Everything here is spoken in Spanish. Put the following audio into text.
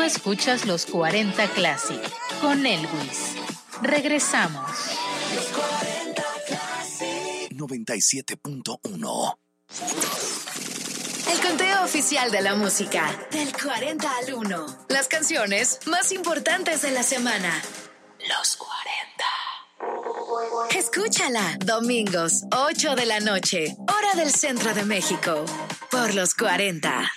escuchas los 40 Classic con Elvis. Regresamos. 97.1. El conteo oficial de la música. Del 40 al 1. Las canciones más importantes de la semana. Los 40. Escúchala. Domingos, 8 de la noche. Hora del centro de México. Por los 40.